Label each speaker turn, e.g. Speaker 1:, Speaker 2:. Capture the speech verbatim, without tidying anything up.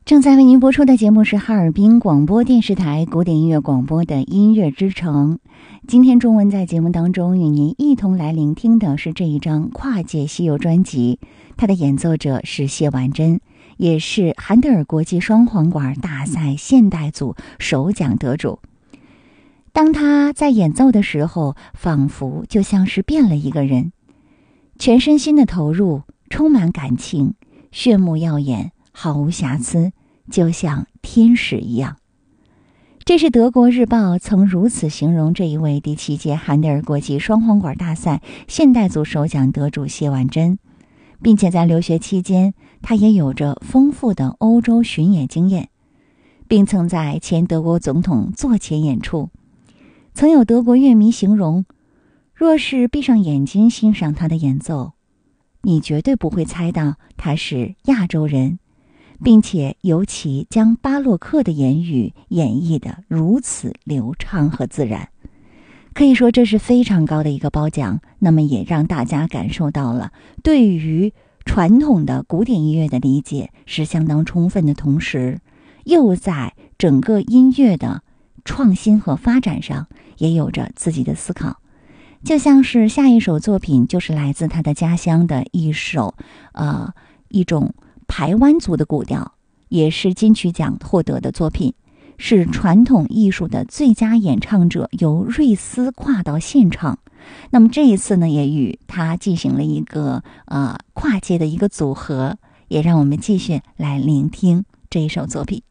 Speaker 1: 正在为您播出的节目是哈尔滨广播电视台古典音乐广播的音乐之城。今天中文在节目当中与您一同来聆听的是这一张跨界西游专辑，它的演奏者是谢婉珍，也是韩德尔国际双簧管大赛现代组首奖得主。当他在演奏的时候，仿佛就像是变了一个人，全身心的投入，充满感情，炫目耀眼，毫无瑕疵，就像天使一样。这是德国日报曾如此形容这一位第七届韩德尔国际双簧管大赛现代组首奖得主谢婉珍，并且在留学期间，他也有着丰富的欧洲巡演经验，并曾在前德国总统座前演出。曾有德国乐迷形容，若是闭上眼睛欣赏他的演奏，你绝对不会猜到他是亚洲人，并且尤其将巴洛克的言语演绎得如此流畅和自然，可以说这是非常高的一个褒奖。那么也让大家感受到了对于传统的古典音乐的理解是相当充分的同时，又在整个音乐的创新和发展上也有着自己的思考。就像是下一首作品就是来自他的家乡的一首呃一种排湾族的古调，也是金曲奖获得的作品，是传统艺术的最佳演唱者由瑞斯跨到现场。那么这一次呢，也与他进行了一个呃跨界的一个组合，也让我们继续来聆听这一首作品。